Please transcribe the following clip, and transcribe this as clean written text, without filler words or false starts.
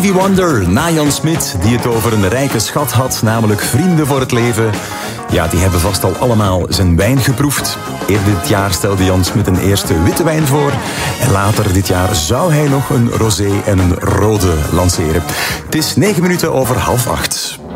Stevie Wonder, na Jan Smit, die het over een rijke schat had, namelijk vrienden voor het leven. Ja, die hebben vast al allemaal zijn wijn geproefd. Eerder dit jaar stelde Jan Smit een eerste witte wijn voor. En later dit jaar zou hij nog een rosé en een rode lanceren. Het is 9 minuten over 7:30.